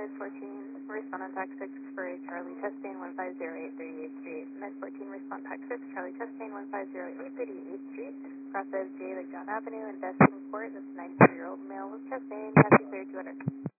Mid 14, respond on TAC 6 for Charlie Chastain 15083 8th Street. Mid 14, respond TAC 6, Charlie Chastain 15083 8th Street. Process J. Lake John Avenue, Investing Court. This 92-year-old male with Chastain has declared 200.